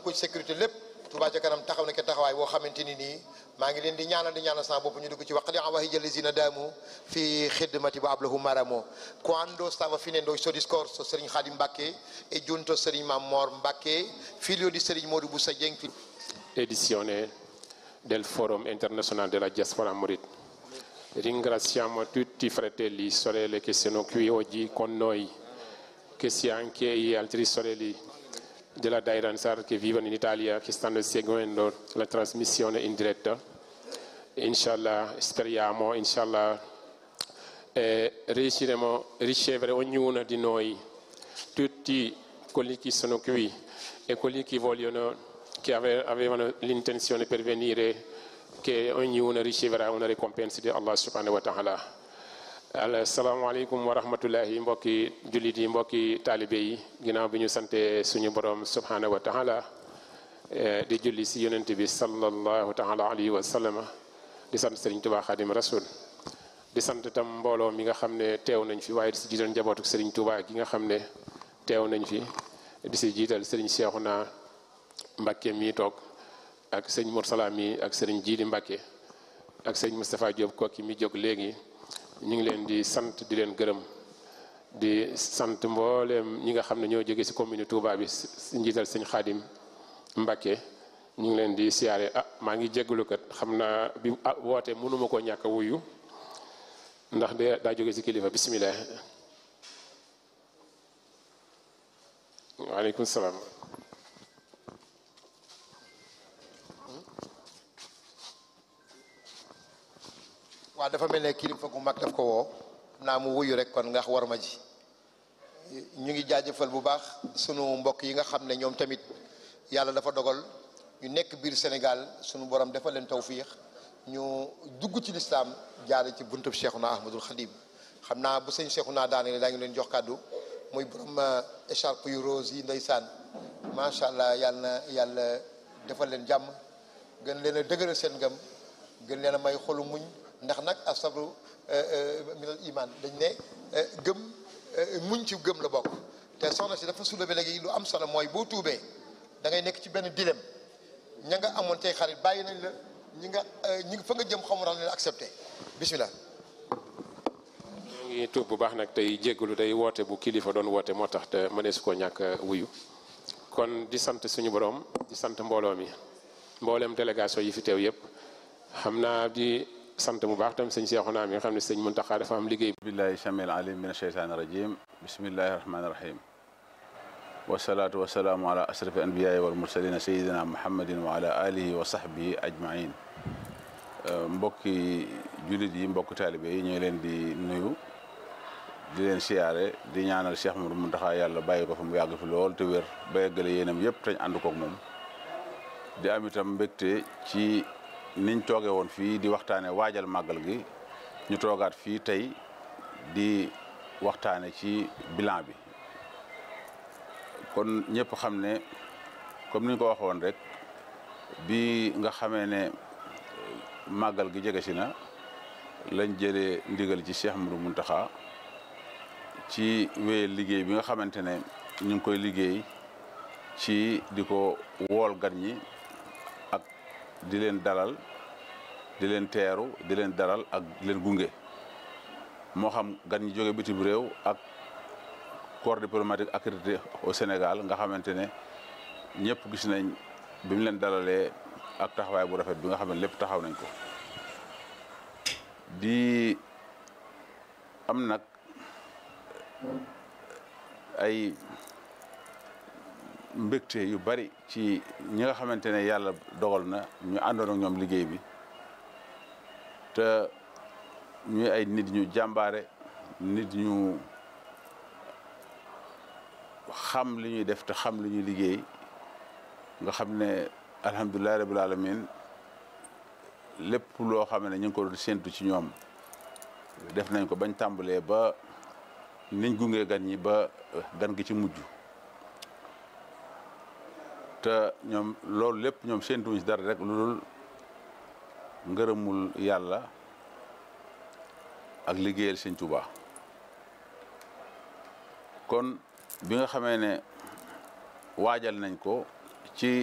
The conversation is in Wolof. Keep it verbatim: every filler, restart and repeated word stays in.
ko ci sécurité lépp Touba ca kanam taxaw na ke taxawaay boo xamante ni nii maa ngi leen di ñaanal di ñaanal sama bopp ñu dugg ci waqdi awahi allazina damu fi khidmati wa ablahu maramo quando stava finendo il suo discorso Serigne Khadim Mbacké è giunto Serigne Mamor Mbacké figlio di Serigne Modou Boussa Dieng. Edizione del Forum Internazionale della Diaspora Mouride. Ringraziamo tutti i fratelli e sorelle che sono qui oggi con noi, che sia anche gli altri sorelli della Daira Ansar che vivono in Italia, che stanno seguendo la trasmissione in diretta. Inshallah, speriamo, inshallah, eh, riusciremo a ricevere ognuno di noi, tutti quelli che sono qui e quelli che vogliono, che ave, avevano l'intenzione per venire, che ognuno riceverà una ricompensa di Allah subhanahu wa ta'ala. Assalamu alaikum wa rahmatullahi mbokki jullit yi mbokki taalibe yi ginnaaw bi ñu sante suñu borom subhanahu wa ta'ala di julli si yonent bi sallallahu ta'ala alayhi wa sallam di sant Serigne Touba Khadim Rasoul di sant tam mbooloo mi nga xam ne teew nañ fi waaye di si jiital njabootu Serigne Touba gi nga xam ne teew nañ fi di si jiital Serigne Cheikhouna Mbacké mi toog ak sëñ Mursala mi ak Serigne Djili Mbacké ak sëñ Moustapha Diop kooki mi jóg léegi ñu ngi leen di sant di leen gërëm di sant mboolem ñi nga xam ne ñoo jóge ci commune Touba bi si njiital sëñ Khadim Mbacké ñu ngi leen di siyaare ah maa ngi jégalu kat xam naa bi ah woote mënuma koo ñàkk a wuyu ndax de daa jóge ci kilifa bismillah. waaleykum salaam. waaw dafa mel ne kilifa gu mag daf ko woo naa mu wuyu rek kon nga war ma ji ñu ngi jaajëfal bu baax sunu mbokk yi nga xam ne ñoom tamit yàlla dafa dogal ñu nekk biir Sénégal sunu borom defal leen tawfiix ñu dugg ci lislaam jaare ci buntub Cheikhouna Ahmadul Khadim xam naa bu sëñ Cheikhouna daane daa ngi leen jox kàddu muy borom écharpe yu rose yi ndeysaan macha allah yàlla na yàlla defal leen jàmm gën leen a dëgëral seen ngëm gën leen a may xolu muñ ndax nag asabru minal iman dañ ne gëm muñ ci gëm la bokk te soxna si dafa soulevé léegi lu am solo mooy boo tuubee da ngay nekk ci benn dilemme ña nga amoon tey xarit bàyyi nañ la ñi nga ñi fa nga jëm xamul leen accepté bismillah. ñoo ngi tuub bu baax nag tey jéggalu day woote bu kilifa doon woote moo tax te mënees koo ñàkk wuyu kon di sant suñu borom di sant mbooloo mi mboolem délégation yi fi teew yëpp xam naa di sant bu baax tam sëñ Cheikhouna mi nga xam ne sëñ Mountakha dafa am liggéey. billahi samil alim min asheytaani rajim bismillahi rahmaani rahim wasalaatu wasalaamu ala asrafi anbiyaai wal mursalina sayidina muhammadin wa ala alihi wa sahbihi ajmain mbokki jullit yi mbokki taalibe yi ñooy leen di nuyu di leen siyaare di ñaanal Cheikh Mouhamadou Mountakha yàlla bàyyi ko fa mu yàgg fi lool te wér ba yeggale yéenam yëpp tañ ànd koog moom di am itam mbégte ci niñ tooge woon fii di waxtaane waajal màggal gi ñu toogaat fii tey di waxtaane ci bilan bi kon ñëpp xam ne comme niñ ko waxoon rek bi nga xamee ne màggal gi jege si na lañ jëlee ndigal ci Cheikh Mouhamadou Mountakha ci wéyal liggéey bi nga xamante ne ñu ngi koy liggéey ci di ko wool gan ñi ak di leen dalal di leen teeru di leen dalal ak di leen gunge moo xam gan ñi jóge bitim réew ak corps diplomatique accrédité au Sénégal nga xamante ne ñëpp gis nañ bi mu leen dalalee ak taxawaay bu rafet bi nga xam ne lépp taxaw nañ ko di am nag ay mbégte yu bari ci ñi nga xamante ne yàlla dogal na ñu àndoon ak ñoom liggéey bi te ñuy ay nit ñu jàmbaare nit ñu xam li ñuy def te xam li ñuy liggéey nga xam ne alhamdulilahi rabbil alamin lépp loo xam ne ñu ngi ko doon séentu ci ñoom def nañ ko bañ tàmbalee ba niñ gunge gan ñi ba gan gi ci mujj te ñoom loolu lépp ñoom séentuwuñ ci dara rek lu dul ngërëmul yàlla ak liggéeyal Sëñ Tuubaa kon bi nga xamee ne waajal nañ ko ci